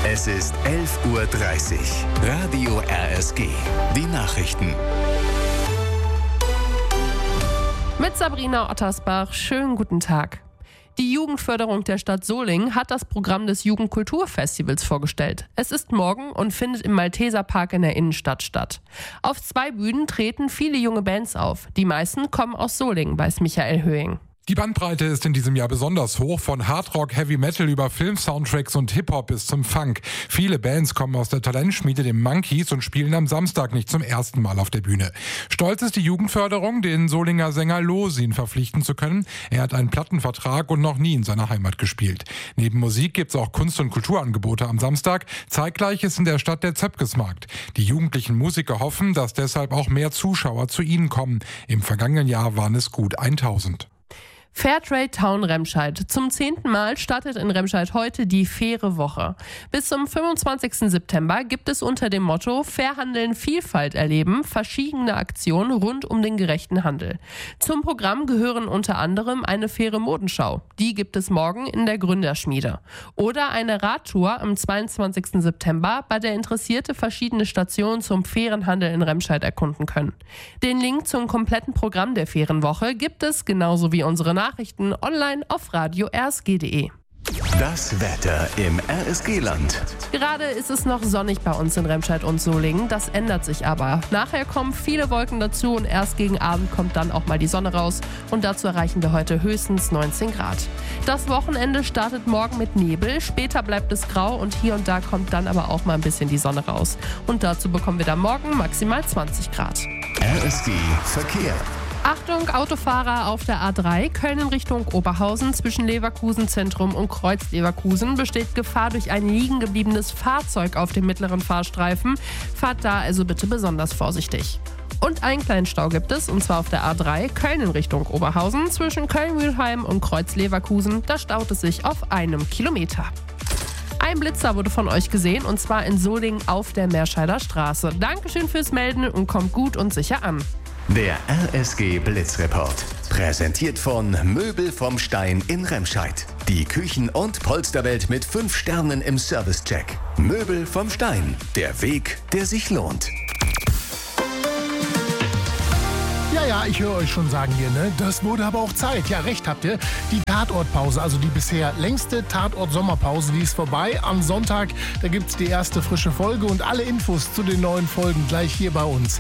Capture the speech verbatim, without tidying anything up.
Es ist elf Uhr dreißig. Radio R S G. Die Nachrichten. Mit Sabrina Ottersbach. Schönen guten Tag. Die Jugendförderung der Stadt Solingen hat das Programm des Jugendkulturfestivals vorgestellt. Es ist morgen und findet im Malteserpark in der Innenstadt statt. Auf zwei Bühnen treten viele junge Bands auf. Die meisten kommen aus Solingen, weiß Michael Höhing. Die Bandbreite ist in diesem Jahr besonders hoch, von Hardrock, Heavy Metal über Film-Soundtracks und Hip-Hop bis zum Funk. Viele Bands kommen aus der Talentschmiede, den Monkeys, und spielen am Samstag nicht zum ersten Mal auf der Bühne. Stolz ist die Jugendförderung, den Solinger Sänger Losin verpflichten zu können. Er hat einen Plattenvertrag und noch nie in seiner Heimat gespielt. Neben Musik gibt es auch Kunst- und Kulturangebote am Samstag. Zeitgleich ist in der Stadt der Zöpkesmarkt. Die jugendlichen Musiker hoffen, dass deshalb auch mehr Zuschauer zu ihnen kommen. Im vergangenen Jahr waren es gut tausend. Fairtrade Town Remscheid. Zum zehnten Mal startet in Remscheid heute die Faire Woche. Bis zum fünfundzwanzigsten September gibt es unter dem Motto Fairhandeln, Vielfalt erleben verschiedene Aktionen rund um den gerechten Handel. Zum Programm gehören unter anderem eine faire Modenschau. Die gibt es morgen in der Gründerschmiede. Oder eine Radtour am zweiundzwanzigsten September, bei der Interessierte verschiedene Stationen zum fairen Handel in Remscheid erkunden können. Den Link zum kompletten Programm der Fairen Woche gibt es, genauso wie unsere Nachrichten, online auf radio r s g punkt d e. Das Wetter im R S G-Land. Gerade ist es noch sonnig bei uns in Remscheid und Solingen. Das ändert sich aber. Nachher kommen viele Wolken dazu und erst gegen Abend kommt dann auch mal die Sonne raus. Und dazu erreichen wir heute höchstens neunzehn Grad. Das Wochenende startet morgen mit Nebel. Später bleibt es grau und hier und da kommt dann aber auch mal ein bisschen die Sonne raus. Und dazu bekommen wir dann morgen maximal zwanzig Grad. R S G Verkehr. Achtung, Autofahrer auf der A drei, Köln in Richtung Oberhausen. Zwischen Leverkusen Zentrum und Kreuz Leverkusen besteht Gefahr durch ein liegen gebliebenes Fahrzeug auf dem mittleren Fahrstreifen. Fahrt da also bitte besonders vorsichtig. Und einen kleinen Stau gibt es, und zwar auf der A drei, Köln in Richtung Oberhausen. Zwischen Köln-Mülheim und Kreuz Leverkusen, da staut es sich auf einem Kilometer. Ein Blitzer wurde von euch gesehen, und zwar in Solingen auf der Meerscheider Straße. Dankeschön fürs Melden und kommt gut und sicher an. Der R S G Blitzreport. Präsentiert von Möbel vom Stein in Remscheid. Die Küchen- und Polsterwelt mit fünf Sternen im Servicecheck. Möbel vom Stein. Der Weg, der sich lohnt. Ja, ja, ich höre euch schon sagen hier, ne? Das wurde aber auch Zeit. Ja, recht habt ihr. Die Tatortpause, also die bisher längste Tatort-Sommerpause, die ist vorbei. Am Sonntag, da gibt's die erste frische Folge und alle Infos zu den neuen Folgen gleich hier bei uns.